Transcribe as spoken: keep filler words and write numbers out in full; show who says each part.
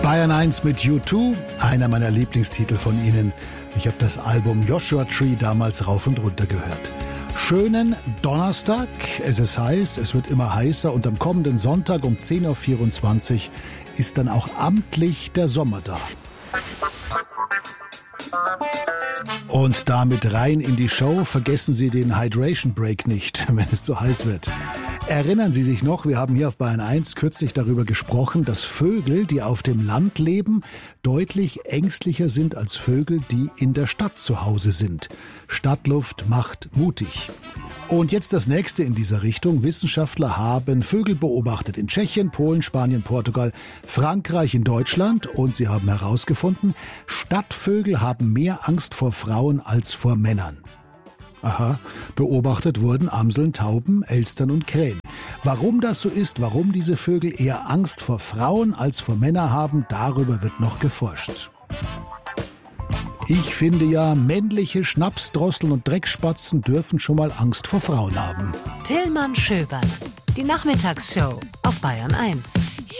Speaker 1: Bayern eins mit U zwei, einer meiner Lieblingstitel von ihnen. Ich habe das Album Joshua Tree damals rauf und runter gehört. Schönen Donnerstag, es ist heiß, es wird immer heißer und am kommenden Sonntag um zehn Uhr vierundzwanzig ist dann auch amtlich der Sommer da. Und damit rein in die Show, vergessen Sie den Hydration Break nicht, wenn es so heiß wird. Erinnern Sie sich noch, wir haben hier auf Bayern eins kürzlich darüber gesprochen, dass Vögel, die auf dem Land leben, deutlich ängstlicher sind als Vögel, die in der Stadt zu Hause sind. Stadtluft macht mutig. Und jetzt das nächste in dieser Richtung. Wissenschaftler haben Vögel beobachtet in Tschechien, Polen, Spanien, Portugal, Frankreich, in Deutschland. Und sie haben herausgefunden, Stadtvögel haben mehr Angst vor Frauen als vor Männern. Aha, beobachtet wurden Amseln, Tauben, Elstern und Krähen. Warum das so ist, warum diese Vögel eher Angst vor Frauen als vor Männern haben, darüber wird noch geforscht. Ich finde ja, männliche Schnapsdrosseln und Dreckspatzen dürfen schon mal Angst vor Frauen haben.
Speaker 2: Tillmann Schöbern, die Nachmittagsshow auf Bayern eins.